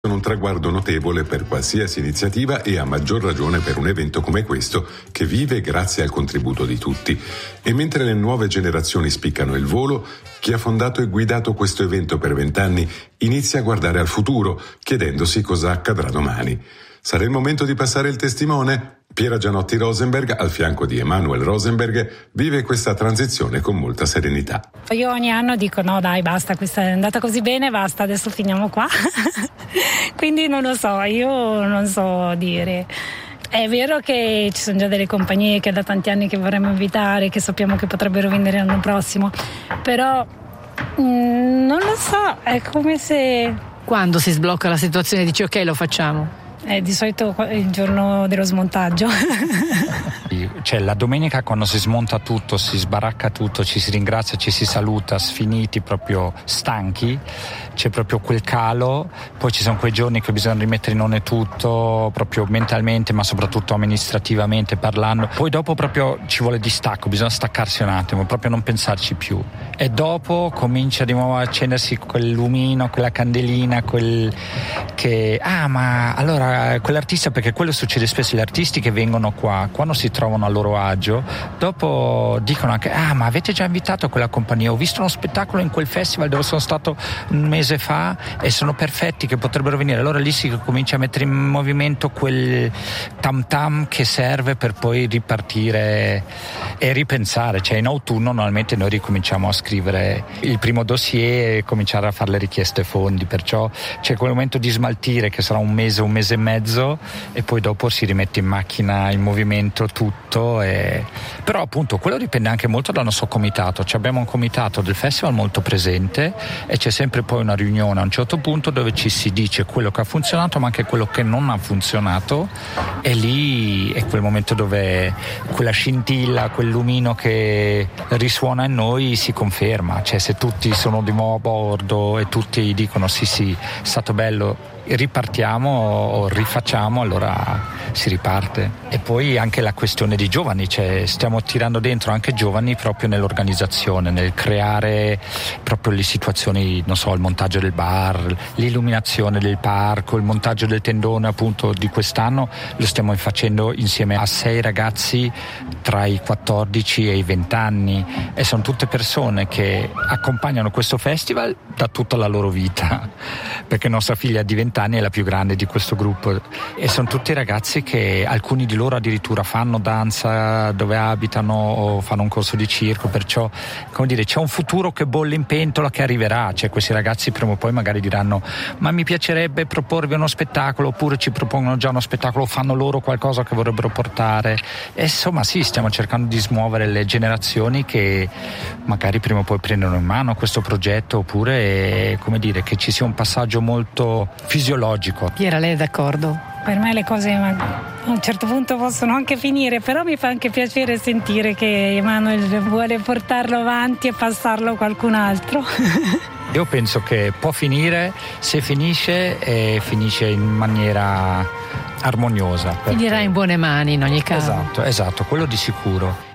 Sono un traguardo notevole per qualsiasi iniziativa e a maggior ragione per un evento come questo che vive grazie al contributo di tutti. E mentre le nuove generazioni spiccano il volo, chi ha fondato e guidato questo evento per 20 anni inizia a guardare al futuro, chiedendosi cosa accadrà domani. Sarà il momento di passare il testimone? Piera Gianotti Rosenberg, al fianco di Emanuel Rosenberg, vive questa transizione con molta serenità. Io ogni anno dico no dai basta, questa è andata così bene, basta, adesso finiamo qua. Quindi non lo so, io non so dire. È vero che ci sono già delle compagnie che da tanti anni che vorremmo invitare, che sappiamo che potrebbero vendere l'anno prossimo, però non lo so, è come se... Quando si sblocca la situazione dici ok, lo facciamo? Di solito il giorno dello smontaggio. Cioè la domenica quando si smonta tutto, si sbaracca tutto, ci si ringrazia, ci si saluta, sfiniti, proprio stanchi, c'è proprio quel calo, poi ci sono quei giorni che bisogna rimettere in ordine tutto, proprio mentalmente ma soprattutto amministrativamente parlando, poi dopo proprio ci vuole distacco, bisogna staccarsi un attimo, proprio non pensarci più, e dopo comincia di nuovo a accendersi quel lumino, quella candelina, ma allora quell'artista, perché quello succede spesso, gli artisti che vengono qua quando si trovano a loro agio dopo dicono anche ma avete già invitato quella compagnia, ho visto uno spettacolo in quel festival dove sono stato un mese fa e sono perfetti che potrebbero venire, allora lì si comincia a mettere in movimento quel tam tam che serve per poi ripartire e ripensare, cioè in autunno normalmente noi ricominciamo a scrivere il primo dossier e cominciare a fare le richieste fondi, perciò c'è quel momento di smaltire che sarà un mese e mezzo e poi dopo si rimette in macchina in movimento tutto, però appunto quello dipende anche molto dal nostro comitato, cioè abbiamo un comitato del festival molto presente e c'è sempre poi una riunione a un certo punto dove ci si dice quello che ha funzionato ma anche quello che non ha funzionato, e lì è quel momento dove quella scintilla, quel lumino che risuona in noi si conferma, cioè se tutti sono di nuovo a bordo e tutti dicono sì è stato bello, ripartiamo o rifacciamo, allora si riparte. E poi anche la questione di giovani, cioè stiamo tirando dentro anche giovani proprio nell'organizzazione, nel creare proprio le situazioni, non so, il montaggio del bar, l'illuminazione del parco, il montaggio del tendone appunto di quest'anno lo stiamo facendo insieme a 6 ragazzi tra i 14 e i 20 anni e sono tutte persone che accompagnano questo festival da tutta la loro vita, perché nostra figlia di 20 anni è la più grande di questo gruppo e sono tutti ragazzi che alcuni di loro addirittura fanno danza dove abitano o fanno un corso di circo, perciò come dire c'è un futuro che bolle in pentola che arriverà, cioè questi ragazzi prima o poi magari diranno ma mi piacerebbe proporvi uno spettacolo, oppure ci propongono già uno spettacolo, fanno loro qualcosa che vorrebbero portare, e insomma sì, stiamo cercando di smuovere le generazioni che magari prima o poi prendono in mano questo progetto, oppure come dire che ci sia un passaggio molto fisiologico. Piera, lei è d'accordo? Per me le cose a un certo punto possono anche finire, però mi fa anche piacere sentire che Emanuel vuole portarlo avanti e passarlo a qualcun altro. Io penso che può finire, se finisce finisce in maniera armoniosa. Finirà in buone mani in ogni caso. Esatto, quello di sicuro.